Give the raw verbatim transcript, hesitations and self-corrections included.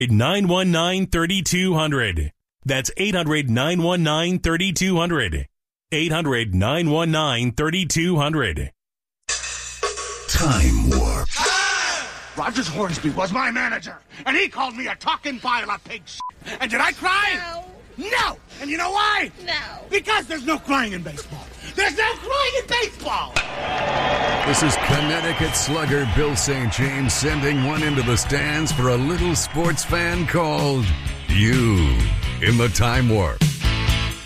nine one nine, three two zero zero. That's eight hundred, nine one nine, three two zero zero. eight hundred, nine one nine, three two zero zero. Time Warp. Rogers Hornsby was my manager, and he called me a talking pile of pig shit. And did I cry? No. No. And you know why? No. Because there's no crying in baseball. There's no crying in baseball. This is Connecticut slugger Bill Saint James sending one into the stands for a little sports fan called you in the Time Warp.